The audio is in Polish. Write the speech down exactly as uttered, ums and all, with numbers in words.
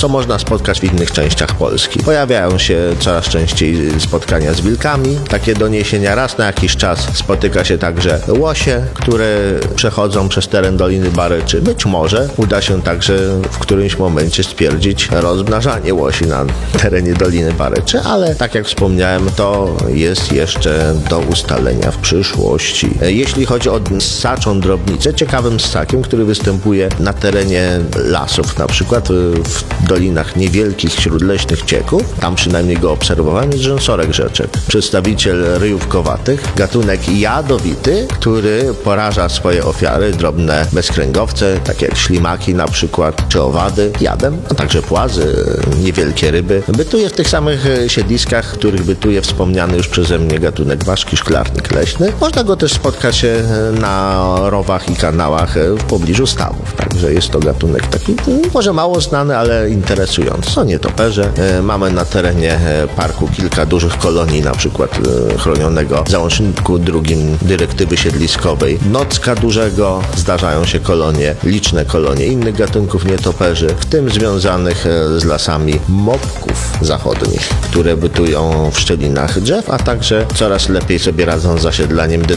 co można spotkać w innych częściach Polski. Pojawiają się coraz częściej spotkania z wilkami. Takie doniesienia. Raz na jakiś czas spotyka się także łosie, które przechodzą przez teren Doliny Baryczy. Być może uda się także w którymś momencie stwierdzić rozmnażanie łosi na terenie Doliny Baryczy, ale tak jak wspomniałem, to jest jeszcze do ustalenia w przyszłości. Jeśli chodzi o ssaczą drobnicę, ciekawym ssakiem, który występuje na terenie lasów, na przykład w dolinach niewielkich śródleśnych cieków, tam przynajmniej go obserwowałem, jest rzęsorek rzeczek. Przedstawiciel ryjówkowatych, gatunek jadowity, który poraża swoje ofiary, drobne bezkręgowce, takie jak ślimaki na przykład, czy owady, jadem, a także płazy, niewielkie ryby. Bytuje w tych samych siedliskach, w których bytuje wspomniany już przeze mnie gatunek ważki szklarnik leśny. Można go też spotkać na rowach i kanałach w pobliżu stawów. Także jest to gatunek taki może mało znany, ale interesujący. Są nietoperze. Mamy na terenie parku kilka dużych kolonii, na przykład chronionego w załączniku drugim dyrektywy siedliskowej nocka dużego. Zdarzają się kolonie, liczne kolonie innych gatunków nietoperzy, w tym związanych z lasami mopków zachodnich, które bytują w szczelinach drzew, a także coraz lepiej sobie radzą z zasiedlaniem